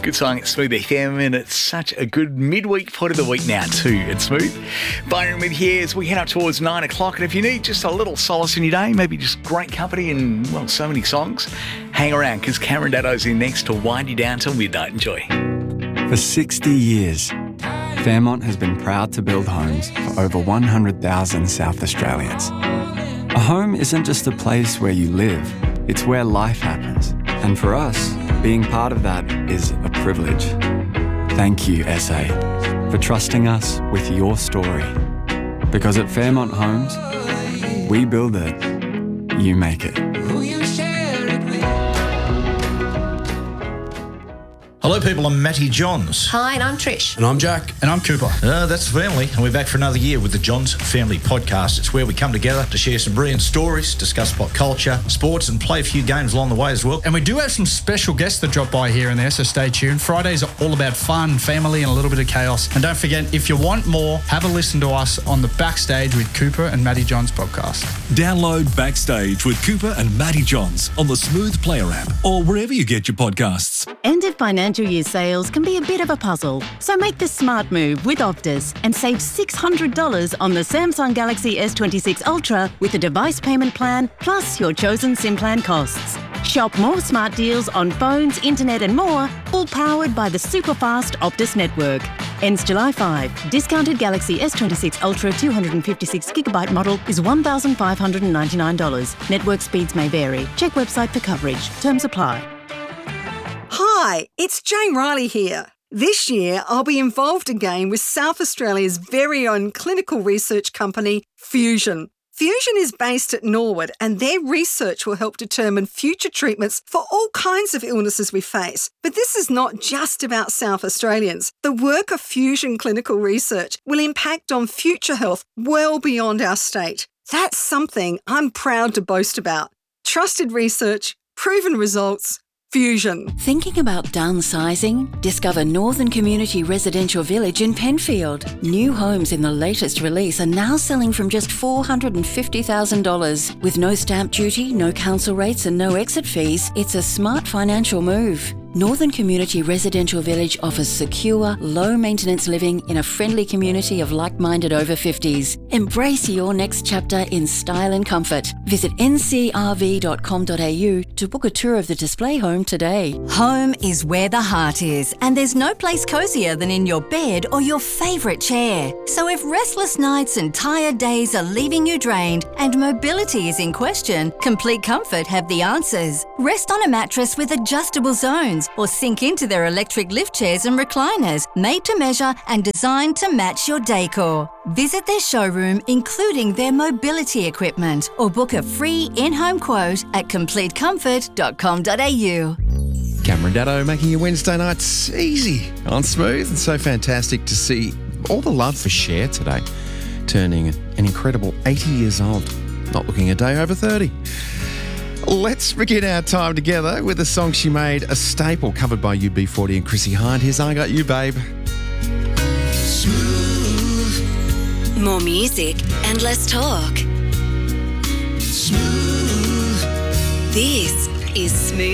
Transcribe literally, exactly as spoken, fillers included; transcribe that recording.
Good song at Smooth F M, and it's such a good midweek pod of the week now too at Smooth. Byron with here as we head up towards nine o'clock, and if you need just a little solace in your day, maybe just great company and, well, so many songs, hang around because Cameron Daddo's in next to wind you down till midnight. Enjoy. For sixty years, Fairmont has been proud to build homes for over one hundred thousand South Australians. A home isn't just a place where you live, it's where life happens. And for us, being part of that is a privilege. Thank you, S A, for trusting us with your story. Because at Fairmont Homes, we build it, you make it. Hello people, I'm Matty Johns. Hi, and I'm Trish. And I'm Jack. And I'm Cooper. Uh, that's the family, and we're back for another year with the Johns Family Podcast. It's where we come together to share some brilliant stories, discuss pop culture, sports, and play a few games along the way as well. And we do have some special guests that drop by here and there, so stay tuned. Fridays are all about fun, family, and a little bit of chaos. And don't forget, if you want more, have a listen to us on the Backstage with Cooper and Matty Johns podcast. Download Backstage with Cooper and Matty Johns on the Smooth Player app or wherever you get your podcasts. End of financial year sales can be a bit of a puzzle, so make the smart move with Optus and save six hundred dollars on the Samsung Galaxy S twenty-six Ultra with a device payment plan plus your chosen SIM plan costs. Shop more smart deals on phones, internet and more, all powered by the super fast Optus network. Ends July fifth. Discounted Galaxy S twenty-six Ultra two hundred fifty-six gigabyte model is one thousand five hundred ninety-nine dollars. Network speeds may vary. Check website for coverage. Terms apply. Hi, it's Jane Riley here. This year, I'll be involved again with South Australia's very own clinical research company, Fusion. Fusion is based at Norwood, and their research will help determine future treatments for all kinds of illnesses we face. But this is not just about South Australians. The work of Fusion Clinical Research will impact on future health well beyond our state. That's something I'm proud to boast about. Trusted research, proven results, Fusion. Thinking about downsizing? Discover Northern Community Residential Village in Penfield. New homes in the latest release are now selling from just four hundred fifty thousand dollars. With no stamp duty, no council rates and no exit fees, it's a smart financial move. Northern Community Residential Village offers secure, low-maintenance living in a friendly community of like-minded over fifties. Embrace your next chapter in style and comfort. Visit n c r v dot com dot a u to book a tour of the display home today. Home is where the heart is, and there's no place cozier than in your bed or your favourite chair. So if restless nights and tired days are leaving you drained and mobility is in question, Complete Comfort have the answers. Rest on a mattress with adjustable zones, or sink into their electric lift chairs and recliners, made to measure and designed to match your decor. Visit their showroom, including their mobility equipment, or book a free in-home quote at complete comfort dot com dot a u. Cameron Daddo making your Wednesday nights easy on Smooth, and so fantastic to see all the love for Cher today, turning an incredible eighty years old, not looking a day over thirty. Let's begin our time together with a song she made a staple, covered by U B forty and Chrissy Hind. Here's I Got You, Babe. Smooth. More music and less talk. Smooth. This is Smooth.